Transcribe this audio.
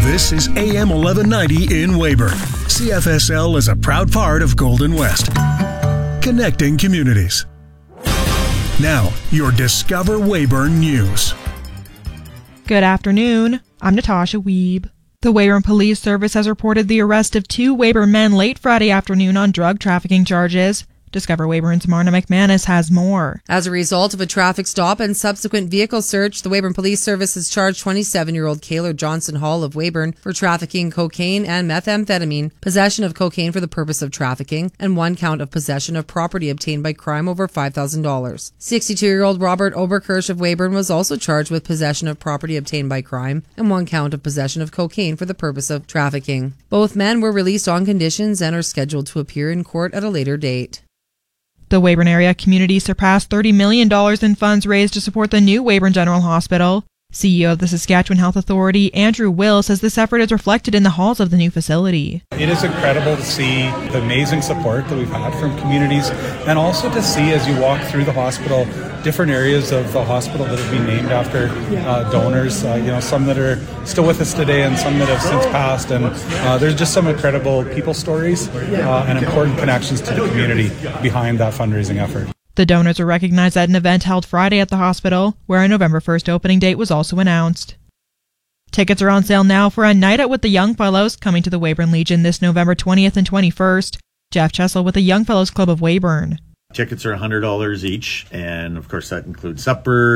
This is AM 1190 in Weyburn. CFSL is a proud part of Golden West. Connecting communities. Now, your Discover Weyburn News. Good afternoon. I'm Natasha Wiebe. The Weyburn Police Service has reported the arrest of 2 Weyburn men late Friday afternoon on drug trafficking charges. Discover Weyburn's Marna McManus has more. As a result of a traffic stop and subsequent vehicle search, the Weyburn Police Service has charged 27-year-old Kaylor Johnson Hall of Weyburn for trafficking cocaine and methamphetamine, possession of cocaine for the purpose of trafficking, and 1 count of possession of property obtained by crime over $5,000. 62-year-old Robert Oberkirch of Weyburn was also charged with possession of property obtained by crime and 1 count of possession of cocaine for the purpose of trafficking. Both men were released on conditions and are scheduled to appear in court at a later date. The Weyburn area community surpassed $30 million in funds raised to support the new Weyburn General Hospital. CEO of the Saskatchewan Health Authority, Andrew Will, says this effort is reflected in the halls of the new facility. It is incredible to see the amazing support that we've had from communities, and also to see as you walk through the hospital, different areas of the hospital that have been named after donors, some that are still with us today and some that have since passed, and there's just some incredible people stories and important connections to the community behind that fundraising effort. The donors were recognized at an event held Friday at the hospital, where a November 1st opening date was also announced. Tickets are on sale now for a night out with the Young Fellows coming to the Weyburn Legion this November 20th and 21st. Jeff Chessel with the Young Fellows Club of Weyburn. Tickets are $100 each, and of course that includes supper